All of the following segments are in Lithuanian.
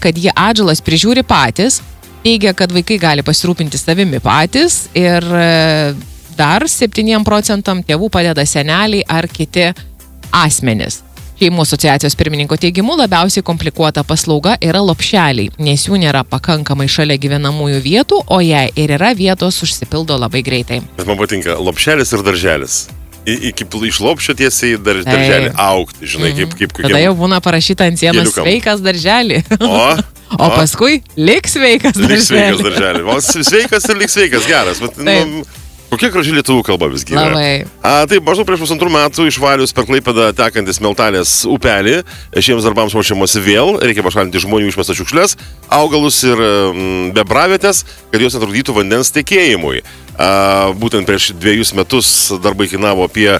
kad jie atžalas prižiūri patys, teigia, kad vaikai gali pasirūpinti savimi patys ir dar 7% tėvų padeda seneliai ar kiti asmenys. Šeimų asociacijos pirmininko teigimu labiausiai komplikuota paslauga yra lopšeliai, nes jų nėra pakankamai šalia gyvenamųjų vietų, o jei ir yra vietos, užsipildo labai greitai. Bet man patinka lopšelis ir darželis. Iki iš lopšio tiesiai darželį augti, žinai, kaip kokie. Tada jau būna parašyta ant sienos sveikas darželį. O paskui lik sveikas darželį. Lik sveikas darželį. O sveikas ir lik sveikas, geras. Kokia graži lietuvų kalba visgi yra. Taip, maždaug prieš 1,5 metų išvalius per Klaipėdą tekantis Meltalės upelį. Šiems darbams ruošiamasi vėl. Reikia pašalinti žmonių išmestas šiukšles, augalus ir bebravietės, kad jos netrukdytų vandens tekėjimui. Būtent prieš 2 metus darbai kainavo apie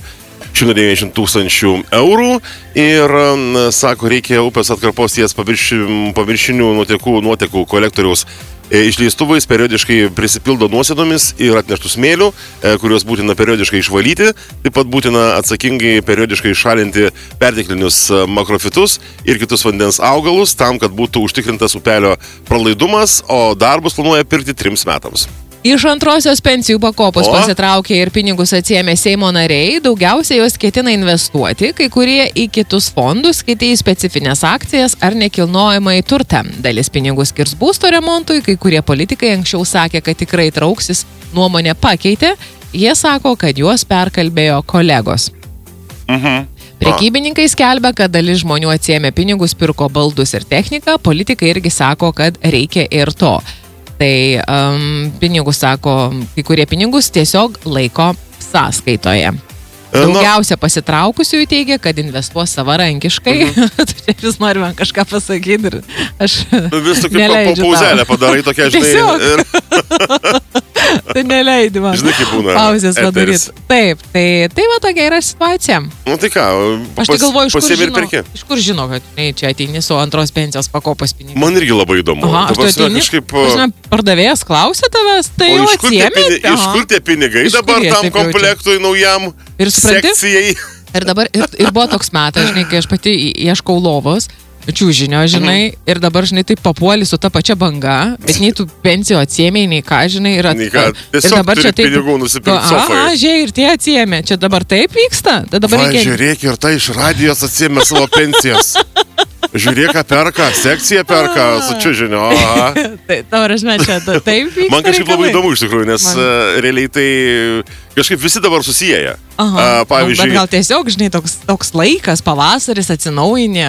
190,000 eurų ir, sako, reikia upės atkarpos ties paviršinių nuotekų kolektoriaus išleistuvais periodiškai prisipildo nuosėdomis ir atneštų smėlių, kuriuos būtina periodiškai išvalyti. Taip pat būtina atsakingai periodiškai šalinti perteklinius makrofitus ir kitus vandens augalus tam, kad būtų užtikrintas upelio pralaidumas, o darbus planuoja pirkti 3 metams. Iš antrosios pensijų pakopos pasitraukė ir pinigus atsiėmė Seimo nariai, daugiausiai jos ketina investuoti, kai kurie į kitus fondus, kiti į specifines akcijas ar nekilnojamąjį turtą. Dalis pinigų skirs būsto remontui, kai kurie politikai anksčiau sakė, kad tikrai trauksis, nuomonę pakeitė, jie sako, kad juos perkalbėjo kolegos. Prekybininkai skelbia, kad dalis žmonių atsiėmė pinigus, pirko baldus ir techniką, politikai irgi sako, kad reikia ir to. Tai pinigus, sako, kai kurie pinigus tiesiog laiko sąskaitoje. Daugiausia pasitraukusiųjų teigia, kad investuos savarankiškai. Čia vis norime kažką pasakyti ir aš vis tokį pauzelę padarai tokia, žinai. Tai neleidi man. Žinai, kaip būna. Pauzės padaryti. Taip, tai va tokia yra situacija. Nu tai ką, aš tai galvoju, iš kur žino, kad čia ateini su antros pensijos pakopos pinigų. Man irgi labai įdomu. Aš tu ateini, pardavėjas klausia tavęs, tai jau atsiėmė. Iš kur tie pinigai dabar tam komplektui naujam sekcijai? Ir dabar, ir buvo toks metas, žinai, kai aš pati ieškau lovos, čiūžinio, žinai, ir dabar, žinai, taip papuoli su ta pačia banga, bet nei tu pensijų atsiėmė, nei ką, žinai, ir dabar čia taip pinigų nusipirkti sofai. Žiūrėk, ir tie atsiėmė, čia dabar taip vyksta. Žiūrėk, ir tai iš radijos atsiėmė savo pensijas. Žiūrėk, ką perka, sekcija perka su čiūžinio. Tai prasme, čia taip vyksta. Man kažkaip labai įdomu iš tikrųjų, nes realiai tai kažkaip visi dabar susijęja. Pavyzdžiui, bet gal tiesiog, žinai, toks laikas, pavasaris atsinaujinė.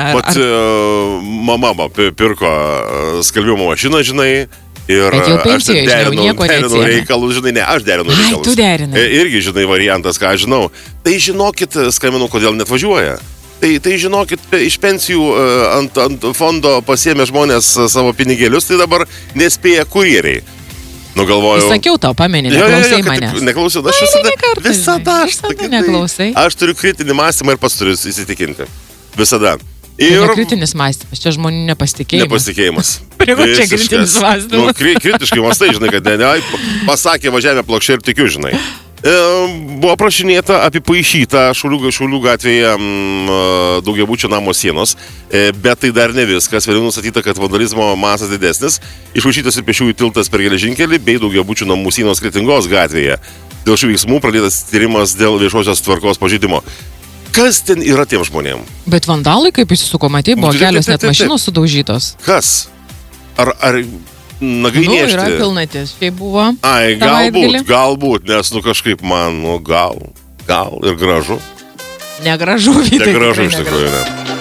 Mama pirko skalbimo mašiną, žinai. Ir aš derinu reikalus, žinai, aš derinu reikalus. Tu derinai. Irgi, žinai, variantas, ką aš žinau. Tai žinokit, skambinu, kodėl net važiuoja. Tai žinokit, iš pensijų ant fondo pasiėmė žmonės savo pinigėlius, tai dabar nespėja kurjeriai. Galvoju. Sakiau tau, pameni, neklausai manęs. Neklausiau, aš visada neklausai. Aš turiu kritinį mąstymą ir pats turiu įsitikinti. Visada. Ir kritinis mąstymas, čia žmonių nepasitikėjimas. Nepasitikėjimas. Prie ko čia kritinis mąstymas? Kritiškai mąstai, žinai, kad pasakė važiavę plokščiai ir tikiu, žinai. Buvo aprašinėta, apipaišyta Šaulių gatvėje daugiabučio namo sienos, bet tai dar ne viskas. Vėliau nustatyta, kad vandalizmo masas didesnis, išvaišytas ir pėsčiųjų tiltas per geležinkelį bei daugiabučių namų sienos Kretingos gatvėje. Dėl šių veiksmų pradėtas tyrimas dėl viešosios tvarkos pažeidimo. Kas ten yra tiem žmonėm? Bet vandalai, kaip įsisuko, matė, buvo kelios net mašinos sudaužytos. Kas? Ar nagrinėšti? Yra pilnatis, tai buvo. Galbūt, nes kažkaip man, gal ir gražu. Negražu, Negražu iš tikrųjų, ne.